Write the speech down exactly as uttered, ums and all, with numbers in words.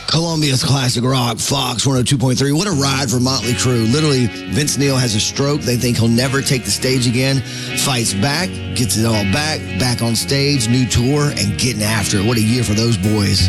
Columbia's classic rock, Fox one oh two point three. What a ride for Motley Crue. Literally, Vince Neil has a stroke. They think he'll never take the stage again. Fights back, gets it all back, back on stage, new tour, and getting after it. What a year for those boys.